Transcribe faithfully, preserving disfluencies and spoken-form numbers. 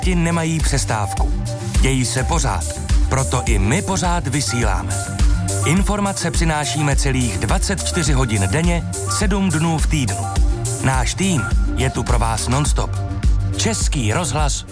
ti nemají přestávku. Dějí se pořád, proto i my pořád vysíláme. Informace přinášíme celých dvacet čtyři hodin denně, sedm dnů v týdnu. Náš tým je tu pro vás nonstop. Český rozhlas